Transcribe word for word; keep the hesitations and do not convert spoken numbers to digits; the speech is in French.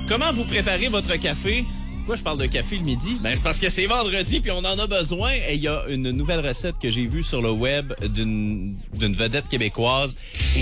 comment vous préparez votre café? Pourquoi je parle de café le midi? Ben, c'est parce que c'est vendredi puis on en a besoin. Et il y a une nouvelle recette que j'ai vue sur le web d'une d'une vedette québécoise.